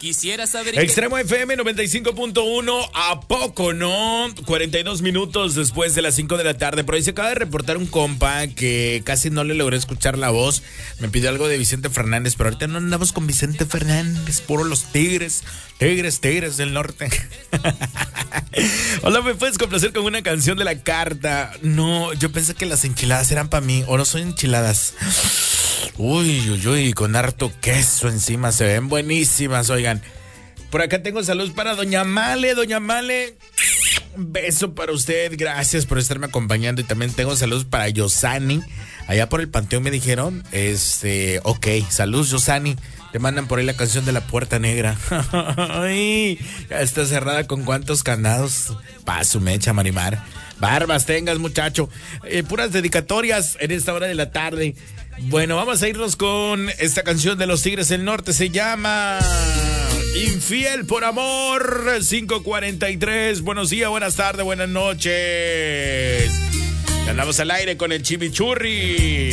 Quisiera saber... Extremo FM 95.1, ¿a poco no? 42 minutos después de las 5 de la tarde. Por ahí se acaba de reportar un compa que casi no le logré escuchar la voz. Me pidió algo de Vicente Fernández, pero ahorita no andamos con Vicente Fernández, puro los tigres del norte. Hola, ¿me puedes complacer con una canción de La Carta? No, yo pensé que las enchiladas eran para mí, o no son enchiladas. Uy, con harto queso encima, se ven buenísimas, oigan. Por acá tengo salud para Doña Male. Un beso para usted, gracias por estarme acompañando. Y también tengo salud para Yosani. Allá por el Panteón me dijeron, ok, salud Yosani. Te mandan por ahí la canción de La Puerta Negra. Ay, ya está cerrada con cuántos candados. Paso, mecha, Marimar. Barbas tengas, muchacho. Puras dedicatorias en esta hora de la tarde. Bueno, vamos a irnos con esta canción de los Tigres del Norte. Se llama Infiel por Amor. 5:43. Buenos días, buenas tardes, buenas noches. Andamos al aire con el Chimichurri.